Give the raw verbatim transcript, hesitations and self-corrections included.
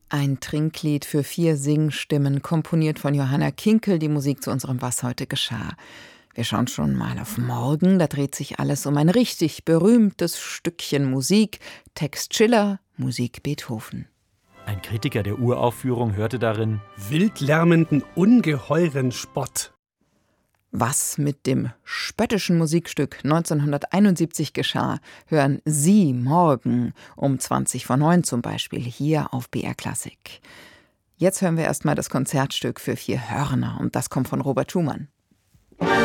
Ein Trinklied für vier Singstimmen, komponiert von Johanna Kinkel, die Musik zu unserem Was heute geschah. Wir schauen schon mal auf morgen, da dreht sich alles um ein richtig berühmtes Stückchen Musik. Text Schiller, Musik Beethoven. Ein Kritiker der Uraufführung hörte darin wildlärmenden, ungeheuren Spott. Was mit dem spöttischen Musikstück neunzehnhunderteinundsiebzig geschah, hören Sie morgen um zwanzig vor neun zum Beispiel hier auf B R Klassik. Jetzt hören wir erstmal das Konzertstück für vier Hörner und das kommt von Robert Schumann.